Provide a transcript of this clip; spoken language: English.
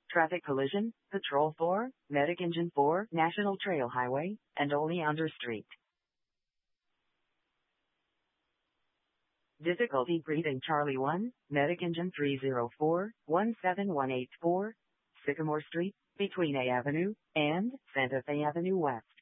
Traffic collision, Patrol 4, Medic Engine 4, National Trail Highway, and Oleander Street. Difficulty breathing Charlie 1, Medic Engine 304, 17184, Sycamore Street, between A Avenue and Santa Fe Avenue West.